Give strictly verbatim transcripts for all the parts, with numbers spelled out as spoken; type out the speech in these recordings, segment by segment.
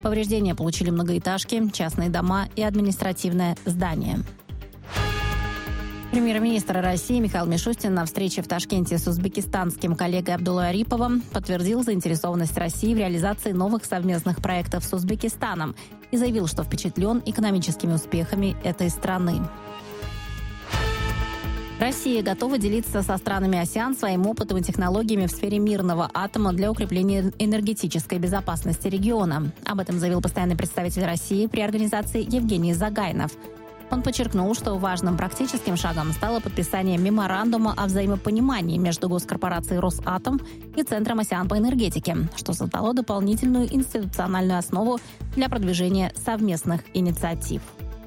Повреждения получили многоэтажки, частные дома и административное здание. Премьер-министр России Михаил Мишустин на встрече в Ташкенте с узбекистанским коллегой Абдуллой Ариповым подтвердил заинтересованность России в реализации новых совместных проектов с Узбекистаном и заявил, что впечатлен экономическими успехами этой страны. Россия готова делиться со странами АСЕАН своим опытом и технологиями в сфере мирного атома для укрепления энергетической безопасности региона. Об этом заявил постоянный представитель России при организации Евгений Загайнов. Он подчеркнул, что важным практическим шагом стало подписание меморандума о взаимопонимании между госкорпорацией «Росатом» и Центром АСЕАН по энергетике, что создало дополнительную институциональную основу для продвижения совместных инициатив.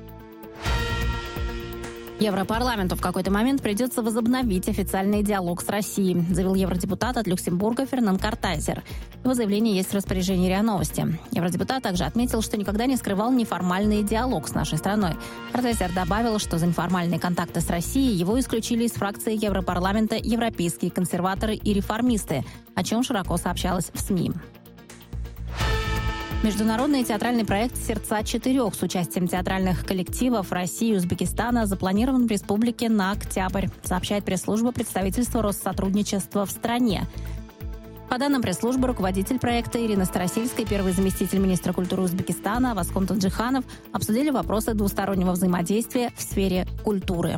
Европарламенту в какой-то момент придется возобновить официальный диалог с Россией, заявил евродепутат от Люксембурга Фернан Картайзер. Его заявление есть в распоряжении РИА Новости. Евродепутат также отметил, что никогда не скрывал неформальный диалог с нашей страной. Картайзер добавил, что за неформальные контакты с Россией его исключили из фракции Европарламента европейские консерваторы и реформисты, о чем широко сообщалось в СМИ. Международный театральный проект «Сердца четырех» с участием театральных коллективов России и Узбекистана запланирован в республике на октябрь, сообщает пресс-служба представительства Россотрудничества в стране. По данным пресс-службы, руководитель проекта Ирина Старосельская и первый заместитель министра культуры Узбекистана Васкон Таджиханов обсудили вопросы двустороннего взаимодействия в сфере культуры.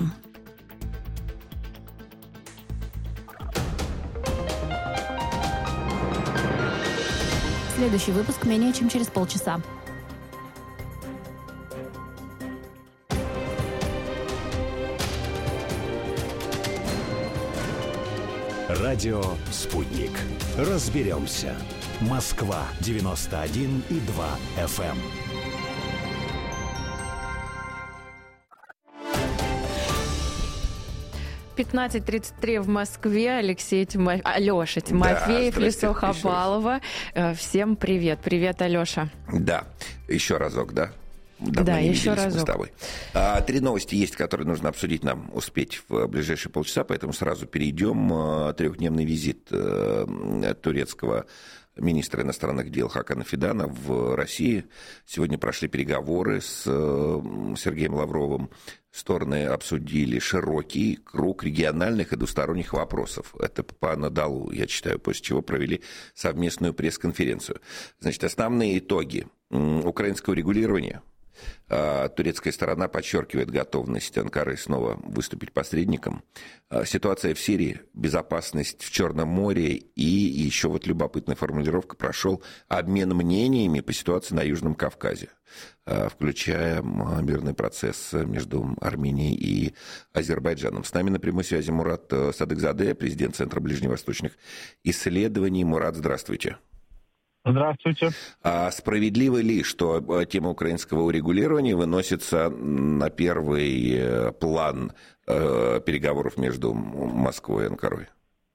Следующий выпуск менее чем через полчаса. Радио «Спутник». Разберемся. Москва девяносто один и два эф эм. пятнадцать тридцать три в Москве. Алексей Тимофеев, Алеша Тимофеев, да, Лисо Хабалова. Всем привет. Привет, Алеша. Да, еще разок, да? Давно да, не еще виделись разок. Мы с тобой. А, три новости есть, которые нужно обсудить нам, успеть в ближайшие полчаса, поэтому сразу перейдем. Трехдневный визит турецкого министра иностранных дел Хакана Фидана в России. Сегодня прошли переговоры с Сергеем Лавровым. Стороны обсудили широкий круг региональных и двусторонних вопросов. Это по Надалу, я читаю, после чего провели совместную пресс-конференцию. Значит, основные итоги украинского регулирования. Турецкая сторона подчеркивает готовность Анкары снова выступить посредником. Ситуация в Сирии, безопасность в Черном море и еще вот любопытная формулировка: прошел обмен мнениями по ситуации на Южном Кавказе, включая мирный процесс между Арменией и Азербайджаном. С нами на прямой связи Мурат Садыкзаде, президент Центра ближневосточных исследований. Мурат, здравствуйте. Здравствуйте. А справедливо ли, что тема украинского урегулирования выносится на первый план э, переговоров между Москвой и Анкарой?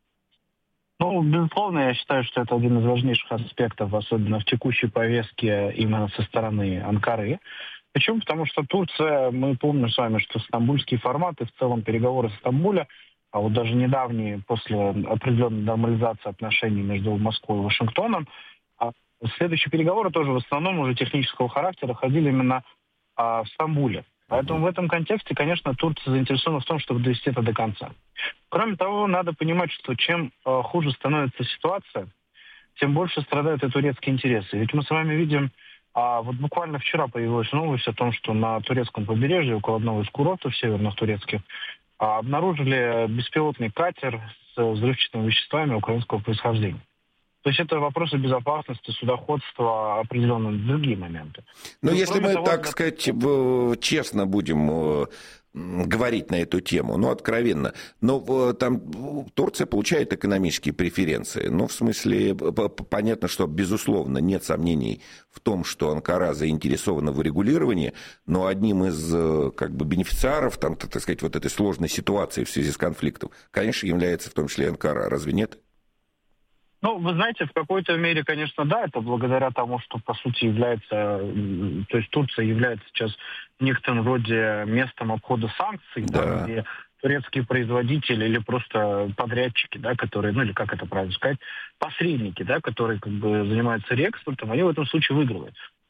Ну, безусловно, я считаю, что это один из важнейших аспектов, особенно в текущей повестке именно со стороны Анкары. Почему? Потому что Турция, мы помним с вами, что стамбульские форматы, в целом переговоры в Стамбуле, а вот даже недавние, после определенной нормализации отношений между Москвой и Вашингтоном, следующие переговоры тоже в основном уже технического характера ходили именно а, в Стамбуле. Поэтому в этом контексте, конечно, Турция заинтересована в том, чтобы довести это до конца. Кроме того, надо понимать, что чем а, хуже становится ситуация, тем больше страдают и турецкие интересы. Ведь мы с вами видим, а, вот буквально вчера появилась новость о том, что на турецком побережье, около одного из курортов северных турецких, а, обнаружили беспилотный катер с взрывчатыми веществами украинского происхождения. То есть это вопросы безопасности, судоходства, определенные другие моменты. Но ну, если мы, того, так да... сказать, честно будем говорить на эту тему, ну, откровенно, но там Турция получает экономические преференции. Ну, в смысле, понятно, что, безусловно, нет сомнений в том, что Анкара заинтересована в урегулировании, но одним из, как бы, бенефициаров, там, так сказать, вот этой сложной ситуации в связи с конфликтом, конечно, является в том числе Анкара. Разве нет? Ну, вы знаете, в какой-то мере, конечно, да, это благодаря тому, что, по сути, является, то есть Турция является сейчас в некотором роде местом обхода санкций, да. Да, где турецкие производители или просто подрядчики, да, которые, ну или как это правильно сказать, посредники, да, которые как бы занимаются реэкспортом, они в этом случае выигрывают.